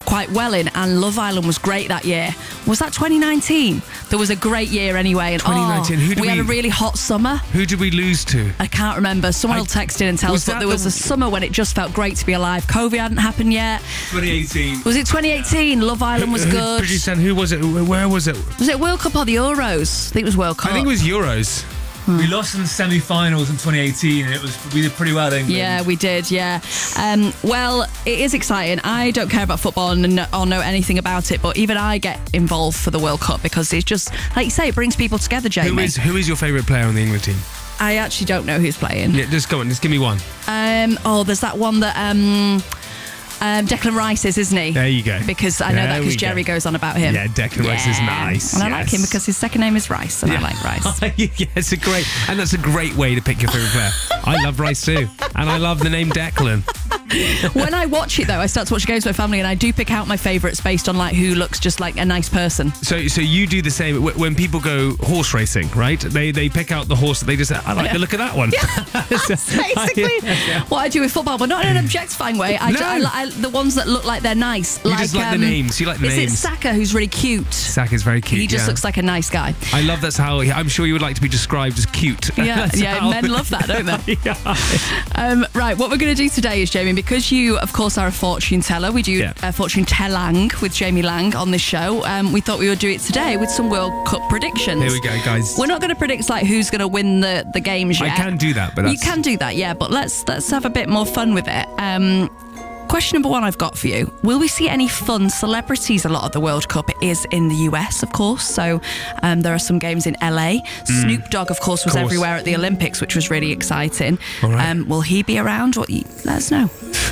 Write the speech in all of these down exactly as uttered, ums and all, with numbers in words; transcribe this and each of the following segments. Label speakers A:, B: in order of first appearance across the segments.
A: quite well in, and Love Island was great that year. Was that twenty nineteen? There was a great year anyway. And
B: twenty nineteen,
A: oh,
B: who did
A: we,
B: we-
A: had a really hot summer.
B: Who did we lose to?
A: I can't remember. Someone
B: I-
A: will text in and tell
B: was
A: us, but
B: that
A: there was
B: the-
A: a summer when it just felt great to be alive. COVID hadn't happened yet.
C: twenty eighteen.
A: Was it twenty eighteen? Love Island was
B: Who-
A: good.
B: Producer, who was it? Where was it?
A: Was it World Cup or the Euros? I think it was World Cup.
B: I think it was Euros.
C: We lost in the semi-finals in twenty eighteen, and it was we did pretty well. England.
A: Yeah, we did, yeah. Um, well, it is exciting. I don't care about football and or know anything about it, but even I get involved for the World Cup because it's just, like you say, it brings people together, Jamie.
B: Who is who is your favourite player on the England team?
A: I actually don't know who's playing.
B: Yeah, just go on, just give me one.
A: Um, oh, there's that one that um, um, Declan Rice is, isn't he?
B: There you go.
A: Because I know
B: There
A: that because
B: we
A: Jerry
B: go.
A: goes on about him.
B: Yeah, Declan Rice is nice,
A: And I like
B: yes.
A: him because his second name is Rice, and I
B: Yeah.
A: like Rice.
B: yeah, it's a great, and that's a great way to pick your favourite player. I love Rice too, and I love the name Declan.
A: When I watch it, though, I start to watch games with my family, and I do pick out my favourites based on like who looks just like a nice person.
B: So, so you do the same Wh- when people go horse racing, right? They they pick out the horse that they just. I like
A: Yeah.
B: the look of that one.
A: Basically, what I do with football, but not in an objectifying way. I,
B: No.
A: ju- I, li- I the ones that look like they're nice.
B: You
A: like,
B: just like the
A: um,
B: names. You like the
A: is
B: names.
A: it Saka who's really cute?
B: Saka's very cute.
A: He just
B: yeah.
A: looks like a nice guy.
B: I love that's how. I'm sure you would like to be described as cute.
A: Yeah,
B: That's
A: yeah.
B: how-
A: Men love that, don't they?
B: yeah.
A: Um, right, what we're going to do today is, Jamie, because you, of course, are a fortune teller. We do
B: Yeah.
A: a fortune telling with Jamie Lang on this show. Um, we thought we would do it today with some World Cup predictions.
B: Here we go, guys.
A: We're not going to predict like who's going to win the, the games
B: I
A: yet.
B: can do that, but that's,
A: You can do that, yeah, but let's let's have a bit more fun with it. Um, question number one I've got for you. Will we see any fun celebrities? A lot of the World Cup is in the U S, of course, so um, there are some games in L A. Snoop Dogg, of course, was
B: course.
A: everywhere at the Olympics, which was really exciting.
B: All right.
A: Um, will he be around? What? You, let us know.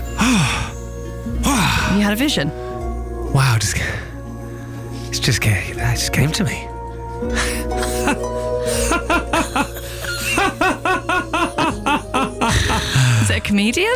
A: You had a vision.
B: Wow, just it's just came, that just came to me.
A: Is it a comedian?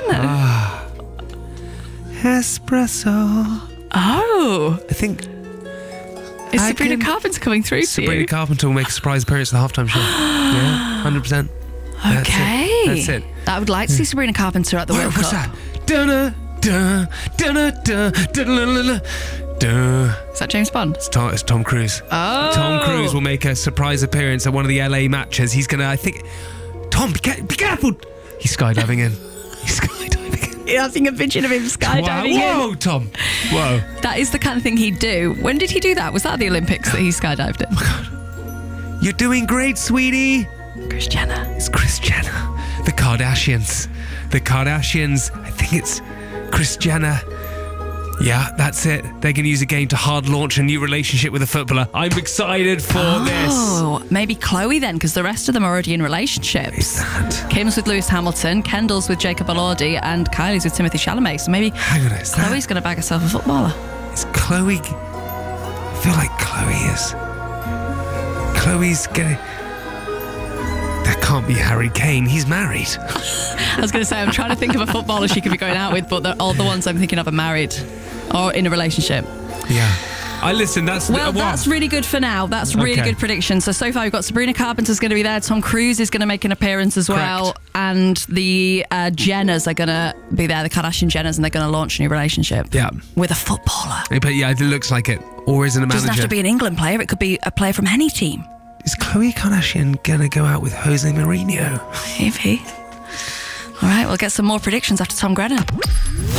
B: Espresso.
A: Oh,
B: I think
A: is
B: I
A: Sabrina
B: can-
A: Carpenter coming through to
B: Sabrina
A: you?
B: Carpenter will make a surprise appearance at the halftime show. Yeah, one hundred percent. That's it.
A: Okay.
B: That's it.
A: I would like to see Sabrina Carpenter at the
B: What,
A: World
B: what's
A: Cup.
B: that? Dun dun dun dun dun dun.
A: Is that James Bond?
B: It's Tom, it's Tom Cruise.
A: Oh.
B: Tom Cruise will make a surprise appearance at one of the L A matches. He's gonna, I think. Tom, be, ca- be careful. He's skydiving in. He's skydiving in.
A: You're having a vision of him skydiving in.
B: Whoa, Tom. Whoa.
A: That is the kind of thing he'd do. When did he do that? Was that at the Olympics that he skydived in?
B: You're doing great, sweetie.
A: Kris Jenner.
B: It's Kris Jenner. The Kardashians. The Kardashians. I think it's Kris Jenner. Yeah, that's it. They're going to use a game to hard launch a new relationship with a footballer. I'm excited for this.
A: Oh, maybe Chloe then, because the rest of them are already in relationships.
B: Is that?
A: Kim's with Lewis Hamilton, Kendall's with Jacob Elordi, and Kylie's with Timothy Chalamet. So maybe
B: Hang on, is that?
A: Chloe's going to bag herself a footballer.
B: Is Chloe? I feel like Chloe is. Chloe's going to. That can't be Harry Kane. He's married.
A: I was going to say, I'm trying to think of a footballer she could be going out with, but they're- all the ones I'm thinking of are married or in a relationship.
B: Yeah. I listen. That's
A: Well,
B: uh, what?
A: that's really good for now. That's really
B: Okay.
A: good prediction. So, so far we've got Sabrina Carpenter's going to be there. Tom Cruise is going to make an appearance as well.
B: Correct.
A: And the uh, Jenners are going to be there, the Kardashian Jenners, and they're going to launch a new relationship.
B: Yeah.
A: With a footballer.
B: But yeah, it looks like it. Or isn't a
A: It
B: manager?
A: doesn't have to be an England player. It could be a player from any team.
B: Is Khloe Kardashian gonna go out with Jose Mourinho?
A: Maybe. All right, we'll get some more predictions after Tom Grennan.